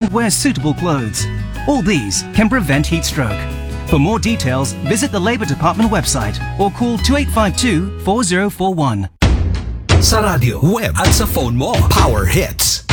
and wear suitable clothes. All these can prevent heat stroke. For more details, visit the Labour Department website or call 2852-4041. Sa radio, web at sa phone mo, Power Hits.